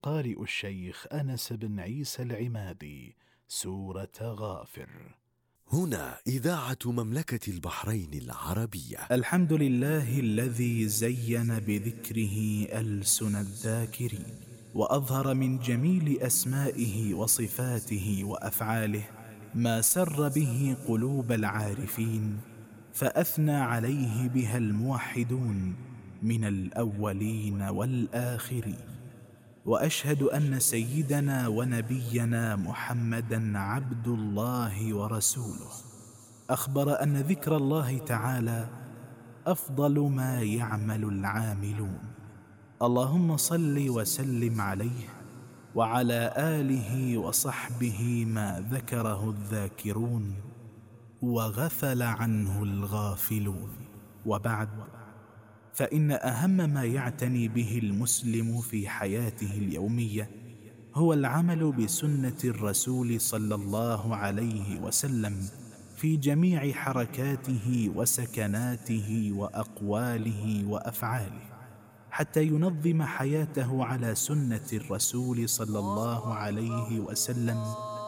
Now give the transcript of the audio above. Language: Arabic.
قارئ الشيخ أنس بن عيسى العمادي سورة غافر. هنا إذاعة مملكة البحرين العربية. الحمد لله الذي زين بذكره ألسن الذاكرين، وأظهر من جميل أسمائه وصفاته وأفعاله ما سر به قلوب العارفين، فأثنى عليه بها الموحدون من الأولين والآخرين. وأشهد أن سيدنا ونبينا محمدًا عبد الله ورسوله، أخبر أن ذكر الله تعالى أفضل ما يعمل العاملون. اللهم صل وسلم عليه وعلى آله وصحبه ما ذكره الذاكرون وغفل عنه الغافلون. وبعد، فإن أهم ما يعتني به المسلم في حياته اليومية هو العمل بسنة الرسول صلى الله عليه وسلم في جميع حركاته وسكناته وأقواله وأفعاله، حتى ينظم حياته على سنة الرسول صلى الله عليه وسلم